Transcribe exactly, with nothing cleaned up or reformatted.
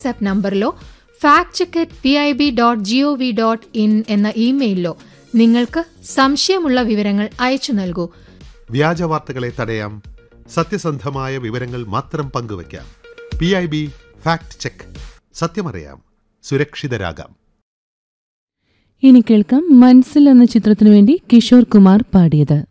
WhatsApp നമ്പറിലോ fact check at P I B dot G O V dot in എന്ന ഇമെയിലിലോ നിങ്ങൾക്ക് സംശയമുള്ള വിവരങ്ങൾ അയച്ചു നൽകൂ. വ്യാജ വാർത്തകളെ തടയാം, സത്യസന്ധമായ വിവരങ്ങൾ മാത്രം പങ്കുവയ്ക്കാം. P I B fact check, സത്യമറിയാം, സുരക്ഷിതരാകാം. ഇനി കേൾക്കാം മനസ്സിൽ എന്ന ചിത്രത്തിനു വേണ്ടി കിഷോർ കുമാർ പാടിയത്.